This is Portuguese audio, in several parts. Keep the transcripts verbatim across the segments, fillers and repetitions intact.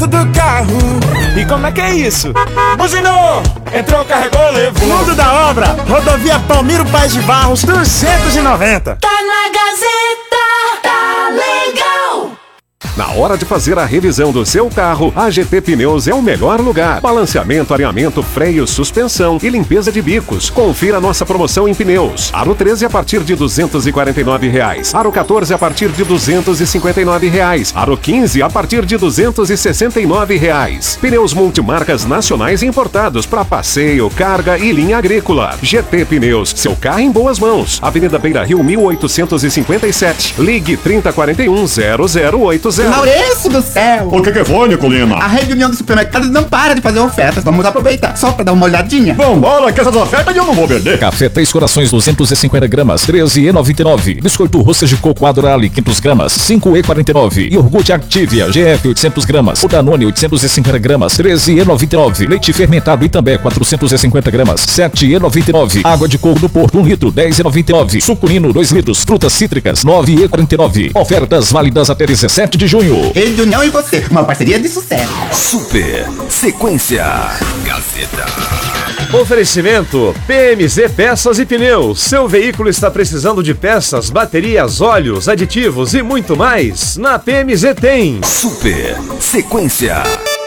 do carro. E como é que é isso? Buzinou! Entrou, carregou, levou. Mundo da obra, rodovia Palmiro Paes de Barros, duzentos e noventa. Tá na Gazeta, tá legal. Na hora de fazer a revisão do seu carro, a G T Pneus é o melhor lugar. Balanceamento, alinhamento, freio, suspensão e limpeza de bicos. Confira nossa promoção em pneus. Aro treze a partir de duzentos e quarenta e nove reais. Aro quatorze a partir de duzentos e cinquenta e nove reais. Aro quinze a partir de duzentos e sessenta e nove reais. Pneus multimarcas nacionais importados para passeio, carga e linha agrícola. G T Pneus, seu carro em boas mãos. Avenida Beira Rio mil oitocentos e cinquenta e sete. Ligue trinta quarenta e um, zero zero oito zero. Maurício do céu! O que que foi, Nicolina? A rede União dos Supermercados não para de fazer ofertas. Vamos aproveitar só pra dar uma olhadinha. Vambora, que essas ofertas eu não vou perder. Café Três Corações duzentos e cinquenta gramas, treze e noventa e nove. Biscoito Russas de Coco Adorale quinhentas gramas, cinco e quarenta e nove. Iogurte Activia G F oitocentas gramas. O Danone oitocentos e cinquenta gramas, treze e noventa e nove. Leite fermentado Itambé quatrocentos e cinquenta gramas, sete e noventa e nove. Água de coco do Porto um litro, dez e noventa e nove. Suculino dois litros. Frutas cítricas nove e quarenta e nove. Ofertas válidas até dezessete de junho. Rede União e você, uma parceria de sucesso. Super Sequência Gazeta. Oferecimento P M Z Peças e Pneus. Seu veículo está precisando de peças, baterias, óleos, aditivos e muito mais? Na P M Z tem Super Sequência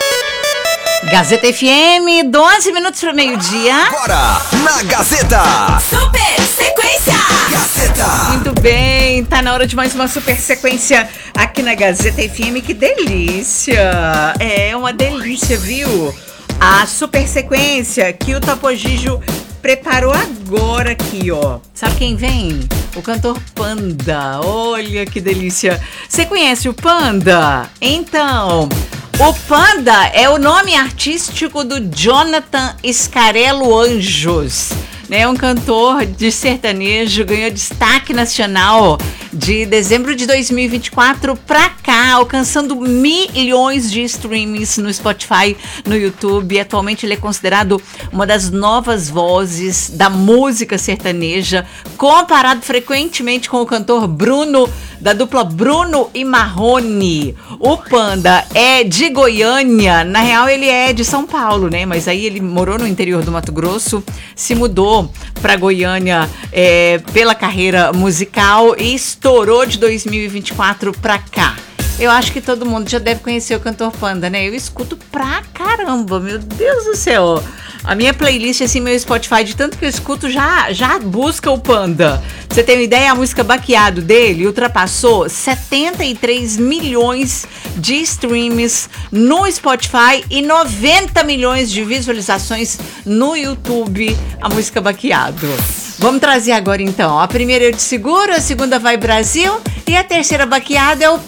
Gazeta F M, doze minutos para meio-dia. Agora, na Gazeta Super Sequência Gazeta. Muito bem, tá na hora de mais uma super sequência aqui na Gazeta F M. Que delícia! É uma delícia, viu? A super sequência que o Tapogijo preparou agora aqui, ó. Sabe quem vem? O cantor Panda. Olha que delícia. Você conhece o Panda? Então, o Panda é o nome artístico do Jonathan Scarello Anjos. É um cantor de sertanejo, ganhou destaque nacional de dezembro de dois mil e vinte e quatro pra cá, alcançando milhões de streamings no Spotify, no YouTube. Atualmente ele é considerado uma das novas vozes da música sertaneja, comparado frequentemente com o cantor Bruno, da dupla Bruno e Marrone. O Panda é de Goiânia, na real ele é de São Paulo, né? Mas aí ele morou no interior do Mato Grosso, se mudou para Goiânia é, pela carreira musical e estourou de dois mil e vinte e quatro pra cá. Eu acho que todo mundo já deve conhecer o cantor Panda, né? Eu escuto pra caramba, meu Deus do céu. A minha playlist, assim, meu Spotify, de tanto que eu escuto, já, já busca o Panda. Pra você ter uma ideia, a música Baqueado dele ultrapassou setenta e três milhões de streams no Spotify e noventa milhões de visualizações no YouTube, a música Baqueado. Vamos trazer agora, então. A primeira eu te seguro, a segunda vai Brasil e a terceira Baqueado é o